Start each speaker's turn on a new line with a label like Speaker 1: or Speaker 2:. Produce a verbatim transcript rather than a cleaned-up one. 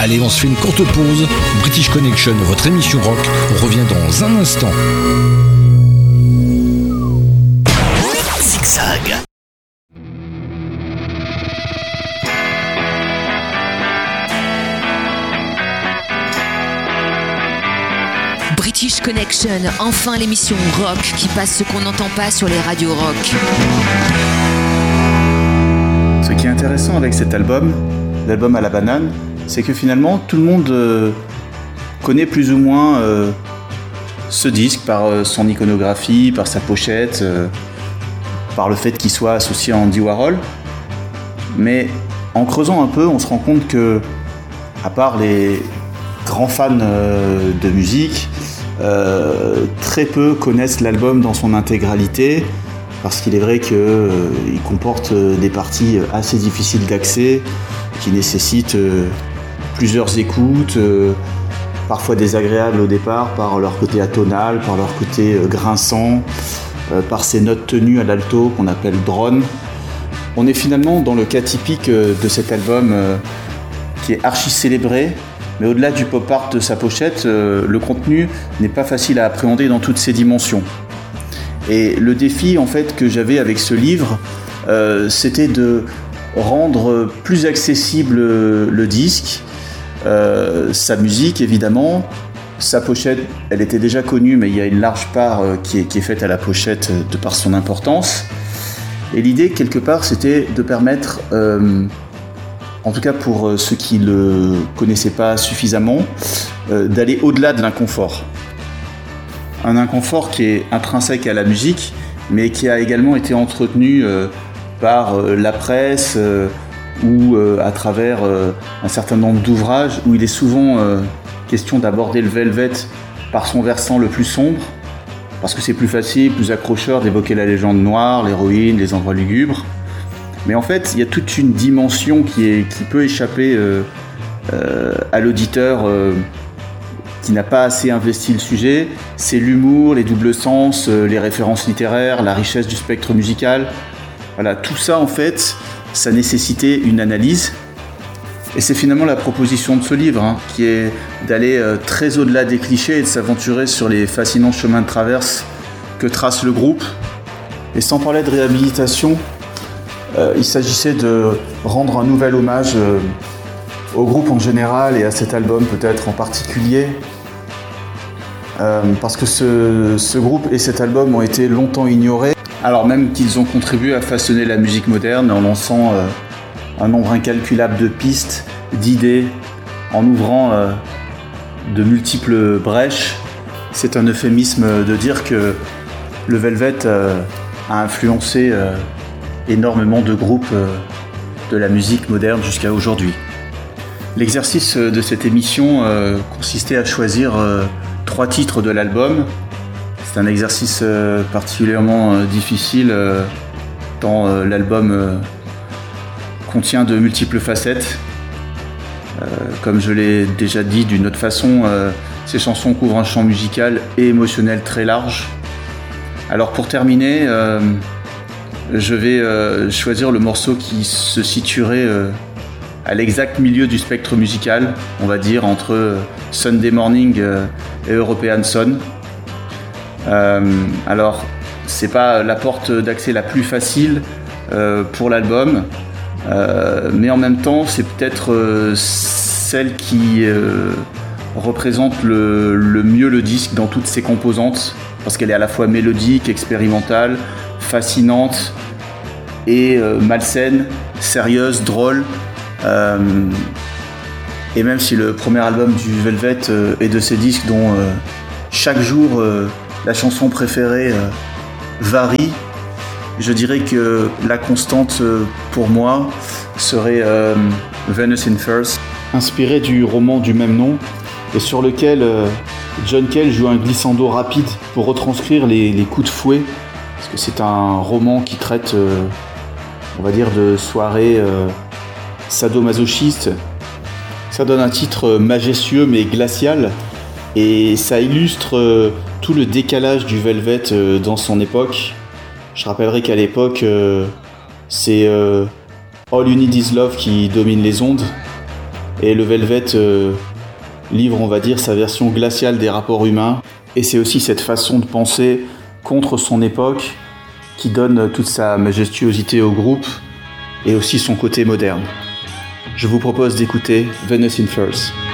Speaker 1: Allez, on se fait une courte pause. British Connection, votre émission rock, on revient dans un instant. Zigzag.
Speaker 2: British Connection, enfin l'émission rock qui passe ce qu'on n'entend pas sur les radios rock.
Speaker 3: Ce qui est intéressant avec cet album, l'album à la banane, c'est que finalement tout le monde euh, connaît plus ou moins euh, ce disque par euh, son iconographie, par sa pochette, euh, par le fait qu'il soit associé à Andy Warhol. Mais en creusant un peu, on se rend compte que, à part les grands fans euh, de musique, euh, très peu connaissent l'album dans son intégralité, parce qu'il est vrai qu'il euh, comporte des parties assez difficiles d'accès, qui nécessitent euh, plusieurs écoutes, euh, parfois désagréables au départ par leur côté atonal, par leur côté euh, grinçant, euh, par ces notes tenues à l'alto qu'on appelle drone. On est finalement dans le cas typique euh, de cet album euh, qui est archi célébré, mais au-delà du pop art de sa pochette, euh, le contenu n'est pas facile à appréhender dans toutes ses dimensions. Et le défi en fait que j'avais avec ce livre, euh, c'était de rendre plus accessible le disque, euh, sa musique évidemment, sa pochette, elle était déjà connue, mais il y a une large part euh, qui, est, qui est faite à la pochette de par son importance. Et l'idée quelque part, c'était de permettre, euh, en tout cas pour ceux qui ne le connaissaient pas suffisamment, euh, d'aller au-delà de l'inconfort. Un inconfort qui est intrinsèque à la musique, mais qui a également été entretenu euh, par euh, la presse euh, ou euh, à travers euh, un certain nombre d'ouvrages où il est souvent euh, question d'aborder le Velvet par son versant le plus sombre, parce que c'est plus facile, plus accrocheur d'évoquer la légende noire, l'héroïne, les endroits lugubres. Mais en fait, il y a toute une dimension qui, est, qui peut échapper euh, euh, à l'auditeur euh, qui n'a pas assez investi le sujet. C'est l'humour, les doubles sens, euh, les références littéraires, la richesse du spectre musical. Voilà, tout ça en fait, ça nécessitait une analyse. Et c'est finalement la proposition de ce livre, hein, qui est d'aller euh, très au-delà des clichés et de s'aventurer sur les fascinants chemins de traverse que trace le groupe. Et sans parler de réhabilitation, euh, il s'agissait de rendre un nouvel hommage euh, au groupe en général et à cet album peut-être en particulier. Euh, parce que ce, ce groupe et cet album ont été longtemps ignorés. Alors même qu'ils ont contribué à façonner la musique moderne en lançant euh, un nombre incalculable de pistes, d'idées, en ouvrant euh, de multiples brèches. C'est un euphémisme de dire que le Velvet euh, a influencé euh, énormément de groupes euh, de la musique moderne jusqu'à aujourd'hui. L'exercice de cette émission euh, consistait à choisir euh, trois titres de l'album. C'est un exercice euh, particulièrement euh, difficile euh, tant euh, l'album euh, contient de multiples facettes. Euh, comme je l'ai déjà dit d'une autre façon, euh, ces chansons couvrent un champ musical et émotionnel très large. Alors pour terminer, euh, je vais euh, choisir le morceau qui se situerait euh, à l'exact milieu du spectre musical, on va dire entre euh, Sunday Morning euh, et European Son. Euh, alors, c'est pas la porte d'accès la plus facile euh, pour l'album, euh, mais en même temps, c'est peut-être euh, celle qui euh, représente le, le mieux le disque dans toutes ses composantes, parce qu'elle est à la fois mélodique, expérimentale, fascinante et euh, malsaine, sérieuse, drôle. Euh, et même si le premier album du Velvet euh, est de ces disques dont euh, chaque jour euh, la chanson préférée euh, varie, je dirais que la constante euh, pour moi serait euh, Venus in Furs, inspiré du roman du même nom et sur lequel euh, John Cale joue un glissando rapide pour retranscrire les, les coups de fouet, parce que c'est un roman qui traite, euh, on va dire, de soirées euh, sadomasochistes. Ça donne un titre majestueux mais glacial, et ça illustre euh, tout le décalage du Velvet euh, dans son époque. Je rappellerai qu'à l'époque, euh, c'est euh, All You Need Is Love qui domine les ondes, Et le Velvet euh, livre, on va dire, sa version glaciale des rapports humains. Et c'est aussi cette façon de penser contre son époque qui donne toute sa majestuosité au groupe et aussi son côté moderne. Je vous propose d'écouter Venus in Furs.